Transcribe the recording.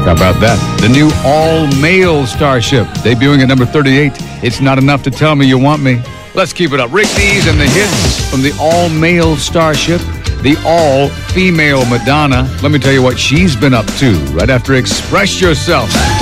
How about that? The new all-male Starship, debuting at number 38. It's not enough to tell me you want me. Let's keep it up. Rick Dees and the hits from the all-male Starship, the all-female Madonna. Let me tell you what she's been up to right after Express Yourself.